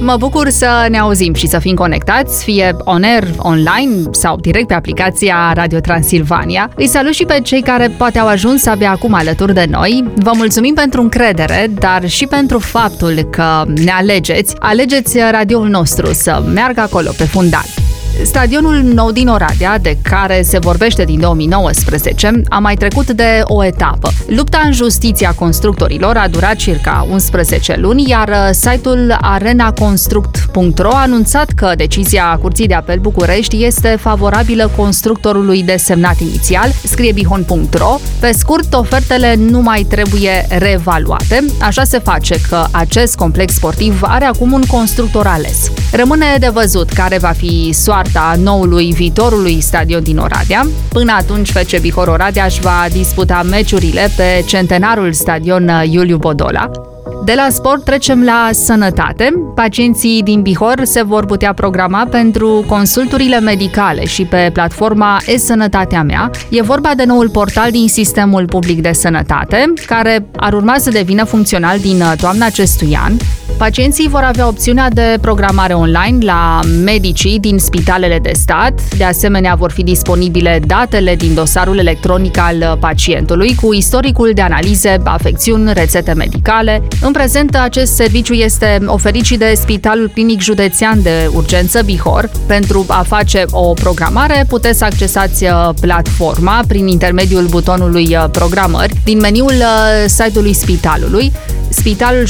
Mă bucur să ne auzim și să fim conectați, fie on-air, online sau direct pe aplicația Radio Transilvania. Îi salut și pe cei care poate au ajuns abia acum alături de noi. Vă mulțumim pentru încredere, dar și pentru faptul că ne alegeți radioul nostru să meargă acolo pe fundal. Stadionul nou din Oradea, de care se vorbește din 2019, a mai trecut de o etapă. Lupta în justiția constructorilor a durat circa 11 luni, iar site-ul arenaconstruct.ro a anunțat că decizia Curții de Apel București este favorabilă constructorului desemnat inițial, scrie bihon.ro. Pe scurt, ofertele nu mai trebuie reevaluate. Așa se face că acest complex sportiv are acum un constructor ales. Rămâne de văzut care va fi soarta viitorului stadion din Oradea. Până atunci, FC Bihor Oradea își va disputa meciurile pe centenarul stadion Iuliu Bodola. De la sport trecem la sănătate. Pacienții din Bihor se vor putea programa pentru consulturile medicale și pe platforma e-Sănătatea Mea. E vorba de noul portal din Sistemul Public de Sănătate, care ar urma să devină funcțional din toamna acestui an. Pacienții vor avea opțiunea de programare online la medicii din spitalele de stat. De asemenea, vor fi disponibile datele din dosarul electronic al pacientului cu istoricul de analize, afecțiuni, rețete medicale. În prezent, acest serviciu este oferit și de Spitalul Clinic Județean de Urgență Bihor. Pentru a face o programare, puteți să accesați platforma prin intermediul butonului Programări din meniul site-ului spitalului, Spitalul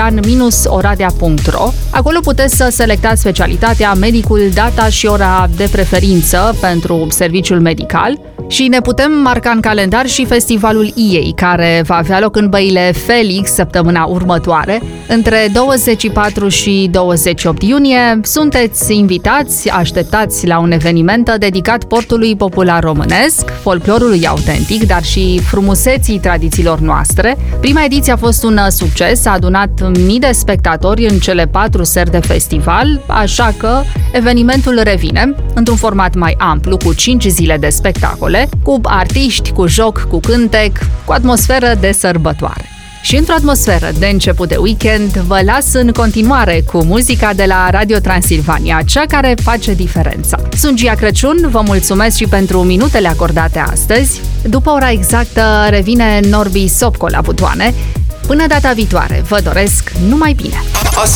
Județean-Oradea.ro. Acolo puteți să selectați specialitatea, medicul, data și ora de preferință pentru serviciul medical. Și ne putem marca în calendar și festivalul IEI, care va avea loc în Băile Felix săptămâna următoare. Între 24 și 28 iunie sunteți invitați, așteptați la un eveniment dedicat portului popular românesc, folclorului autentic, dar și frumuseții tradițiilor noastre. Prima ediție a fost un succes, a adunat mii de spectatori în cele 4 seri de festival, așa că evenimentul revine într-un format mai amplu, cu 5 zile de spectacole, cu artiști, cu joc, cu cântec, cu atmosferă de sărbătoare. Și într-o atmosferă de început de weekend, vă las în continuare cu muzica de la Radio Transilvania, cea care face diferența. Sunt Gia Crăciun, vă mulțumesc și pentru minutele acordate astăzi. După ora exactă revine Norbi Sopco la butoane. Până data viitoare, vă doresc numai bine!